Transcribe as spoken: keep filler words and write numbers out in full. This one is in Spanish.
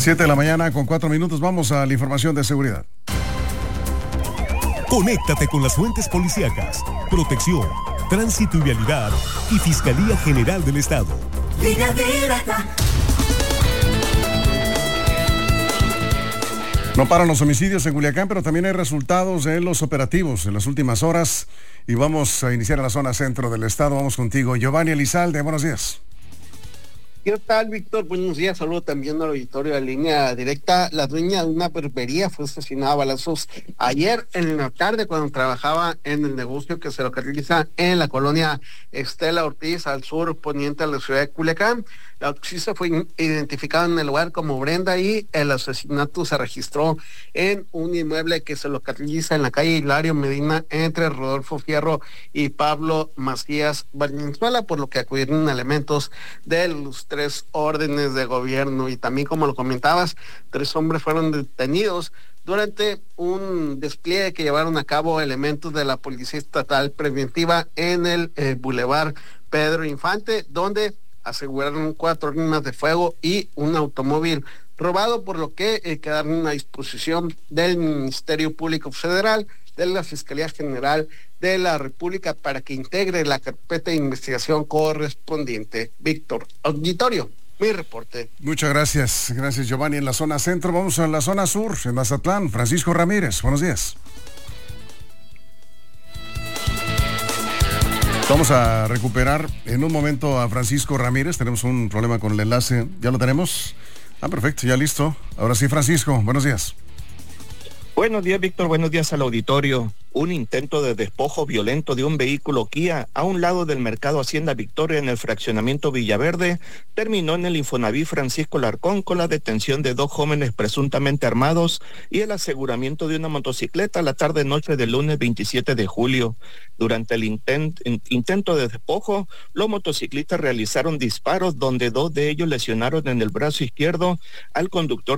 Siete de la mañana con cuatro minutos. Vamos a la información de seguridad. Conéctate con las fuentes policíacas, protección, tránsito y vialidad y Fiscalía General del Estado. No paran los homicidios en Culiacán, pero también hay resultados en los operativos en las últimas horas. Y vamos a iniciar en la zona centro del estado. Vamos contigo, Giovanni Elizalde. Buenos días. ¿Qué tal, Víctor? Buenos días. Saludo también al auditorio de Línea Directa. La dueña de una barbería fue asesinada a balazos ayer en la tarde cuando trabajaba en el negocio que se localiza en la colonia Estela Ortiz, al sur poniente de la ciudad de Culiacán. La occiso fue identificada en el lugar como Brenda y el asesinato se registró en un inmueble que se localiza en la calle Hilario Medina entre Rodolfo Fierro y Pablo Macías Valenzuela, por lo que acudieron elementos de los tres órdenes de gobierno. Y también, como lo comentabas, tres hombres fueron detenidos durante un despliegue que llevaron a cabo elementos de la Policía Estatal Preventiva en el eh, Boulevard Pedro Infante, donde aseguraron cuatro armas de fuego y un automóvil robado, por lo que eh, quedaron a disposición del Ministerio Público Federal, de la Fiscalía General de la República, para que integre la carpeta de investigación correspondiente. Víctor, auditorio, mi reporte. Muchas gracias, gracias Giovanni. En la zona centro, vamos a la zona sur, en Mazatlán. Francisco Ramírez, buenos días. Vamos a recuperar en un momento a Francisco Ramírez. Tenemos un problema con el enlace. ¿Ya lo tenemos? Ah, perfecto, ya listo. Ahora sí, Francisco, buenos días. Buenos días, Víctor. Buenos días al auditorio. Un intento de despojo violento de un vehículo Kia a un lado del mercado Hacienda Victoria en el fraccionamiento Villaverde terminó en el Infonavit Francisco Larcón con la detención de dos jóvenes presuntamente armados y el aseguramiento de una motocicleta la tarde-noche del lunes veintisiete de julio. Durante el intent, intento de despojo, los motociclistas realizaron disparos donde dos de ellos lesionaron en el brazo izquierdo al conductor